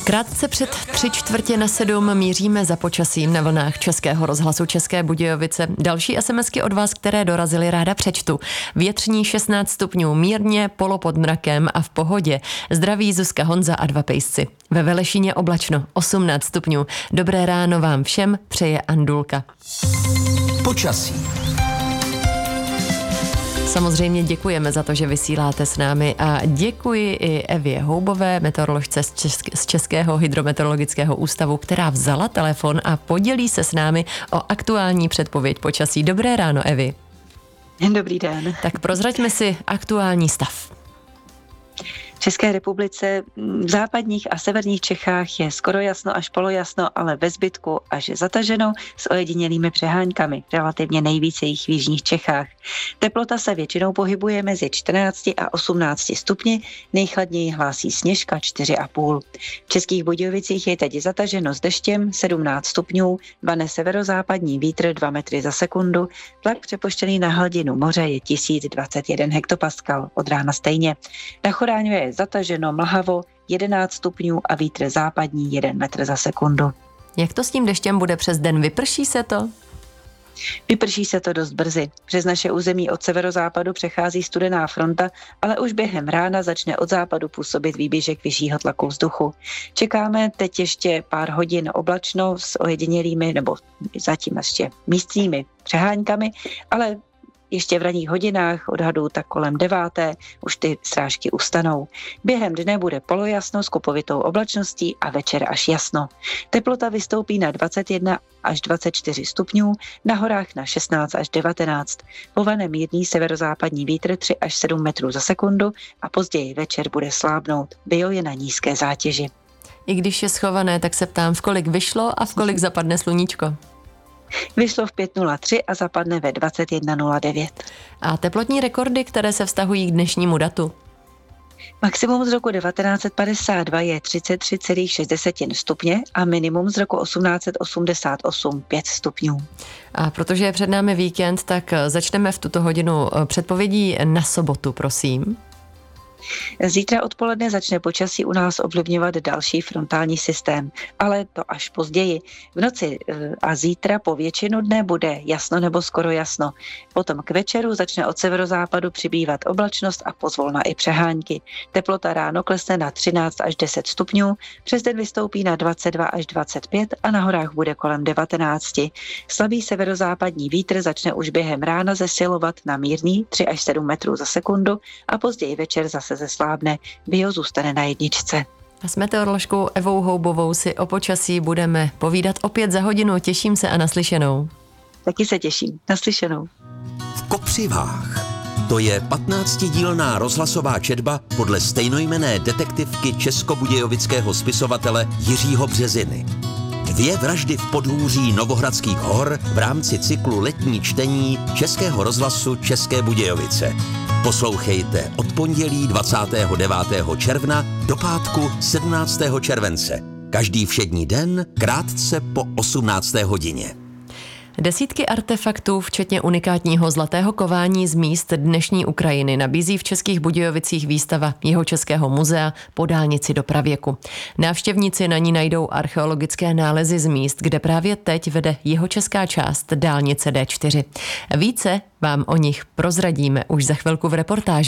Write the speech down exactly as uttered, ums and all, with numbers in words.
Krátce před tři čtvrtě na sedm míříme za počasím na vlnách Českého rozhlasu České Budějovice. Další SMSky od vás, které dorazily, ráda přečtu. Větřní šestnáct stupňů, mírně, polo pod mrakem a v pohodě. Zdraví Zuzka, Honza a dva pejsci. Ve Velešíně oblačno, osmnáct stupňů. Dobré ráno vám všem, přeje Andulka. Počasí. Samozřejmě děkujeme za to, že vysíláte s námi a děkuji i Evě Houbové, meteoroložce z, Česk- z Českého hydrometeorologického ústavu, která vzala telefon a podělí se s námi o aktuální předpověď počasí. Dobré ráno, Evi. Dobrý den. Tak prozraďme si aktuální stav. V České republice v západních a severních Čechách je skoro jasno až polojasno, ale ve zbytku až zataženo s ojedinělými přeháňkami. Relativně nejvíce jich v jižních Čechách. Teplota se většinou pohybuje mezi čtrnácti a osmnácti stupni, nejchladněji hlásí Sněžka čtyři a půl. V Českých Budějovicích je teď zataženo s deštěm sedmnáct stupňů, vane severozápadní vítr dva metry za sekundu, tlak přepoštěný na hladinu moře je tisíc dvacet jeden hektopaskal, od rána stejně. Na Choráňu je zataženo mlhavo jedenáct stupňů a vítr západní jeden metr za sekundu. Jak to s tím deštěm bude přes den? Vyprší se to? Vyprší se to dost brzy. Přes naše území od severozápadu přechází studená fronta, ale už během rána začne od západu působit výběžek vyššího tlaku vzduchu. Čekáme teď ještě pár hodin oblačno s ojedinělými nebo zatím ještě místními přeháňkami, ale ještě v ranních hodinách, odhadu tak kolem deváté, už ty srážky ustanou. Během dne bude polojasno s kupovitou oblačností a večer až jasno. Teplota vystoupí na dvacet jedna až dvacet čtyři stupňů, na horách na šestnáct až devatenáct. Povane mírný severozápadní vítr tři až sedm metrů za sekundu a později večer bude slábnout. Bio je na nízké zátěži. I když je schované, tak se ptám, v kolik vyšlo a v kolik zapadne sluníčko? Vyšlo v pět nula tři a zapadne ve dvacet jedna nula devět. A teplotní rekordy, které se vztahují k dnešnímu datu? Maximum z roku devatenáct set padesát dva je třicet tři celá šest stupně a minimum z roku osmnáct set osmdesát osm pět stupňů. A protože je před námi víkend, tak začneme v tuto hodinu předpovědí na sobotu, prosím. Zítra odpoledne začne počasí u nás ovlivňovat další frontální systém, ale to až později. V noci a zítra po většinu dne bude jasno nebo skoro jasno. Potom k večeru začne od severozápadu přibývat oblačnost a pozvolna i přehánky. Teplota ráno klesne na třináct až deset stupňů, přes den vystoupí na dvacet dva až dvacet pět a na horách bude kolem devatenáct. Slabý severozápadní vítr začne už během rána zesilovat na mírný tři až sedm metrů za sekundu a později večer zase zeslábne, bio zůstane na jedničce. A s meteoroložkou Evou Houbovou si o počasí budeme povídat opět za hodinu. Těším se a naslyšenou. Taky se těším. Naslyšenou. V Kopřivách. To je patnáctidílná rozhlasová četba podle stejnojmenné detektivky českobudějovického spisovatele Jiřího Březiny. Dvě vraždy v podhůří Novohradských hor v rámci cyklu letní čtení Českého rozhlasu České Budějovice. Poslouchejte od pondělí dvacátého devátého června do pátku sedmnáctého července. Každý všední den krátce po osmnácté hodině. Desítky artefaktů, včetně unikátního zlatého kování z míst dnešní Ukrajiny, nabízí v Českých Budějovicích výstava Jihočeského muzea po dálnici do pravěku. Návštěvníci na ní najdou archeologické nálezy z míst, kde právě teď vede jihočeská část dálnice D čtyři. Více vám o nich prozradíme už za chvilku v reportáži.